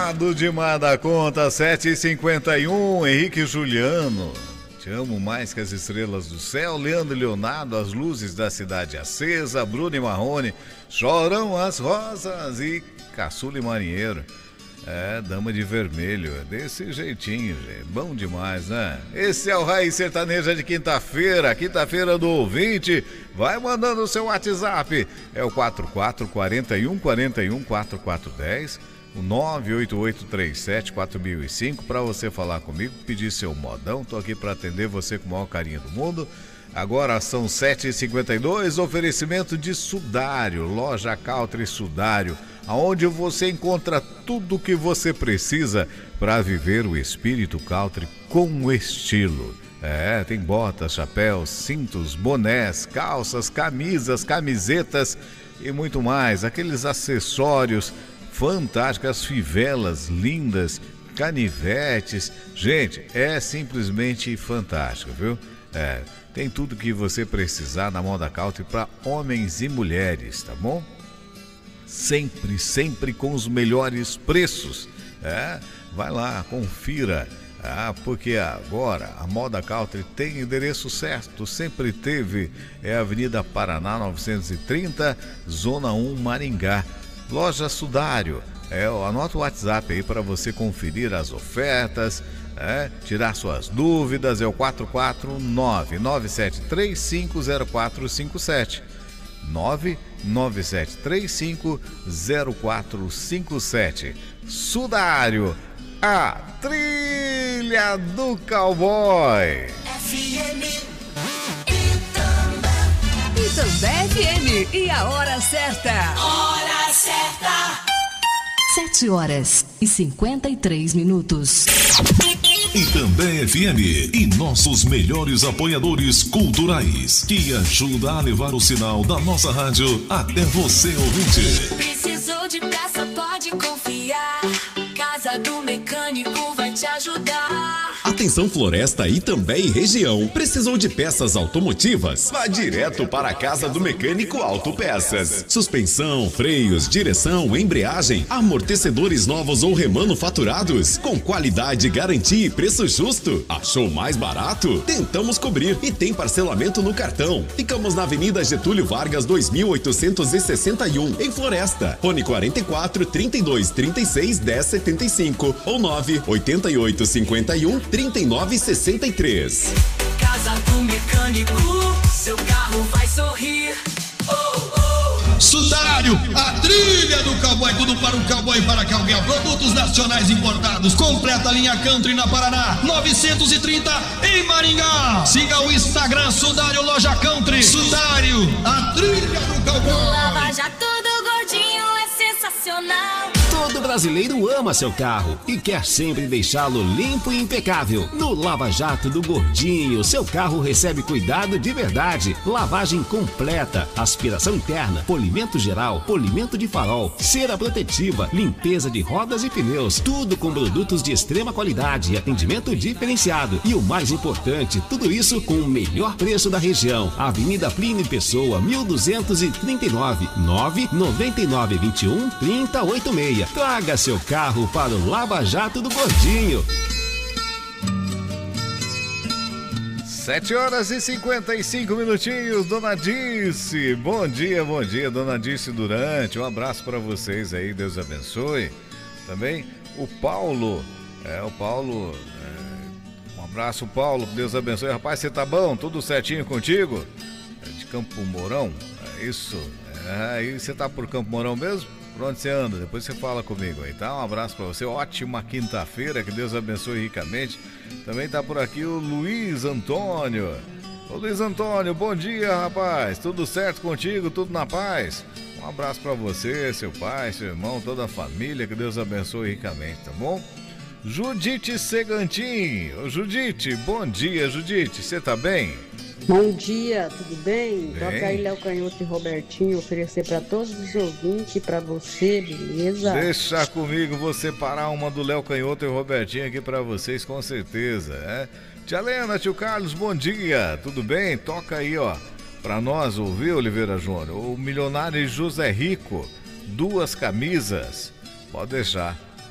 Ligado demais da conta, 7h51, Henrique e Juliano. Te amo mais que as estrelas do céu. Leandro e Leonardo, as luzes da cidade acesa. Bruno e Marrone, choram as rosas. E Caçula e Marinheiro, dama de vermelho, desse jeitinho, gente. Bom demais, né? Esse é o Raiz Sertaneja de quinta-feira, quinta-feira do ouvinte. Vai mandando o seu WhatsApp, é o 4410, o 988374005, para você falar comigo, pedir seu modão. Tô aqui para atender você com o maior carinho do mundo. Agora são 7h52, oferecimento de Sudário, loja Country Sudário, aonde você encontra tudo o que você precisa para viver o espírito country com estilo. Tem botas, chapéus, cintos, bonés, calças, camisas, camisetas e muito mais. Aqueles acessórios fantásticos, as fivelas lindas, canivetes. Gente, é simplesmente fantástico, viu? Tem tudo que você precisar na Moda Country para homens e mulheres, tá bom? Sempre, sempre com os melhores preços. Vai lá, confira. Porque agora a Moda Country tem endereço certo, sempre teve. É Avenida Paraná 930, Zona 1, Maringá. Loja Sudário. Anota o WhatsApp aí para você conferir as ofertas, tirar suas dúvidas. É o 449-9735-0457. 99735-0457. Sudário, a trilha do cowboy. FM Itambé FM. E a hora certa? Hora certa. 7h53. Itambé FM e nossos melhores apoiadores culturais, que ajudam a levar o sinal da nossa rádio até você, ouvinte. Precisou de peça, pode confiar. Casa do Mecânico vai te ajudar. Atenção Floresta, Itambé e região. Precisou de peças automotivas? Vá direto para a Casa do Mecânico Autopeças. Suspensão, freios, direção, embreagem, amortecedores novos ou remanufaturados, com qualidade, garantia e preço justo. Achou mais barato? Tentamos cobrir e tem parcelamento no cartão. Ficamos na Avenida Getúlio Vargas 2861, em Floresta. Fone 44 32 36 10 75 ou 988 51 39 63. Casa do Mecânico, seu carro vai sorrir. Sudário, a trilha do cowboy, tudo para o cowboy e para cowgirl. Produtos nacionais importados, completa linha country na Paraná, 930 em Maringá. Siga o Instagram Sudário Loja Country. Sudário, a trilha do cowboy. Lava Jato do Gordinho é sensacional. Todo brasileiro ama seu carro e quer sempre deixá-lo limpo e impecável. No Lava Jato do Gordinho, seu carro recebe cuidado de verdade. Lavagem completa, aspiração interna, polimento geral, polimento de farol, cera protetiva, limpeza de rodas e pneus. Tudo com produtos de extrema qualidade e atendimento diferenciado. E o mais importante, tudo isso com o melhor preço da região. Avenida Plínio Pessoa, 1239, 99921 3086. Traga seu carro para o Lava Jato do Gordinho. 7h55, Dona Dirce. Bom dia, Dona Dirce Durante. Um abraço para vocês aí, Deus abençoe. Também o Paulo. Um abraço, Paulo, Deus abençoe. Rapaz, você tá bom? Tudo certinho contigo? De Campo Mourão? É isso. Aí você tá por Campo Mourão mesmo? Por onde você anda? Depois você fala comigo aí, tá? Um abraço pra você, ótima quinta-feira, que Deus abençoe ricamente. Também tá por aqui o Luiz Antônio. Ô Luiz Antônio, bom dia, rapaz. Tudo certo contigo? Tudo na paz? Um abraço pra você, seu pai, seu irmão, toda a família, que Deus abençoe ricamente, tá bom? Judite Segantin. Ô Judite, bom dia, Judite, você tá bem? Bom dia, tudo bem? Toca aí Léo Canhoto e Robertinho, oferecer para todos os ouvintes e para você, beleza? Deixa comigo, vou separar uma do Léo Canhoto e Robertinho aqui para vocês, com certeza. Tia Lena, tio Carlos, bom dia, tudo bem? Toca aí, ó, para nós ouvir, Oliveira Júnior, o milionário José Rico, 2 camisas. Pode deixar.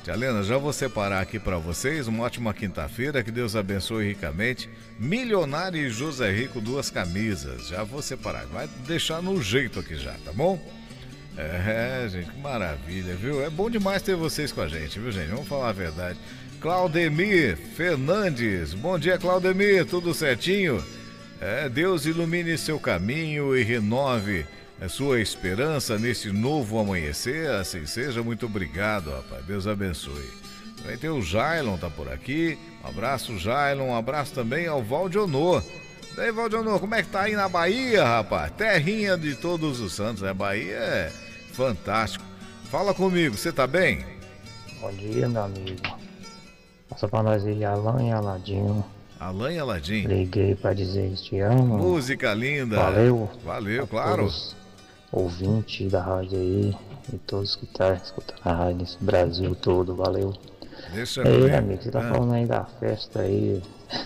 Tia Lena, já vou separar aqui para vocês uma ótima quinta-feira, que Deus abençoe ricamente. Milionário e José Rico, 2 camisas. Já vou separar, vai deixar no jeito aqui já, tá bom? Gente, que maravilha, viu? É bom demais ter vocês com a gente, viu, gente? Vamos falar a verdade. Claudemir Fernandes, bom dia, Claudemir, tudo certinho? Deus ilumine seu caminho e renove a sua esperança nesse novo amanhecer, assim seja. Muito obrigado, rapaz, Deus abençoe. Também tem o Jailon, tá por aqui, um abraço, Jailon, um abraço também ao Valdionor. E aí, Valdionor, como é que tá aí na Bahia, rapaz? Terrinha de todos os santos, né? Bahia é fantástico. Fala comigo, você tá bem? Bom dia, meu amigo. Passa pra nós aí, Alan e Aladinho. Alan e Aladim. Liguei pra dizer que te amo. Música linda. Valeu, claro. Todos ouvintes da rádio aí e todos que estão escutando a rádio nesse Brasil todo, valeu. Deixa eu ver. Amigo, você tá falando aí da festa aí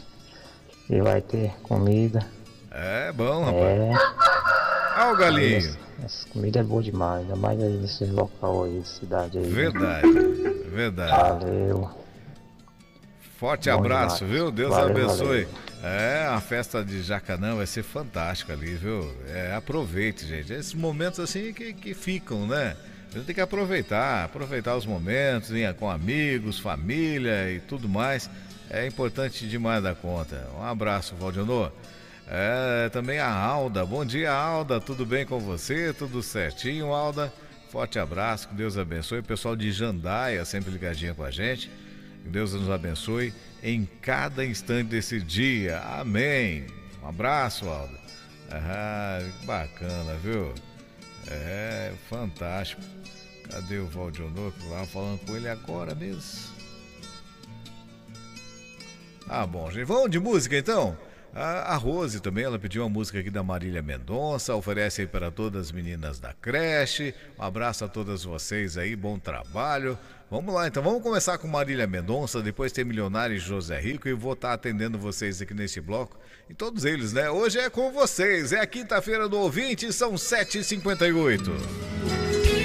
e vai ter comida. É bom, rapaz. O galinho. Essa comida é boa demais, ainda mais aí nesse local aí, cidade aí. Verdade. Valeu. Forte abraço, viu? Deus abençoe. A festa de Jacanã vai ser fantástica ali, viu? Aproveite, gente. Esses momentos assim que ficam, né? A gente tem que aproveitar os momentos, com amigos, família e tudo mais. É importante demais da conta. Um abraço, Valdionor. Também a Alda. Bom dia, Alda. Tudo bem com você? Tudo certinho, Alda? Forte abraço, que Deus abençoe. O pessoal de Jandaia sempre ligadinho com a gente. Que Deus nos abençoe em cada instante desse dia. Amém. Um abraço, Aldo. Bacana, viu? Fantástico. Cadê o Valdionor? Que eu estava falando com ele agora mesmo. Bom, gente. Vamos de música, então? A Rose também, ela pediu uma música aqui da Marília Mendonça, oferece aí para todas as meninas da creche. Um abraço a todas vocês aí, bom trabalho. Vamos lá, então, vamos começar com Marília Mendonça, depois tem Milionário e José Rico, e vou estar atendendo vocês aqui nesse bloco, e todos eles, né? Hoje é com vocês, é a quinta-feira do ouvinte, são 7h58.